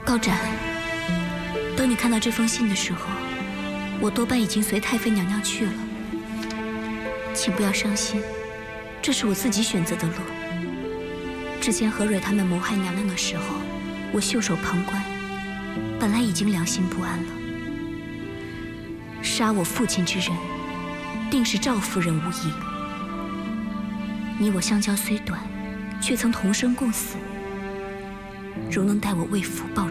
高展，等你看到这封信的时候，我多半已经随太妃娘娘去了。请不要伤心，这是我自己选择的路。之前何蕊他们谋害娘娘的时候，我袖手旁观，本来已经良心不安了。杀我父亲之人，定是赵夫人无疑。你我相交虽短，却曾同生共死。如能待我为父报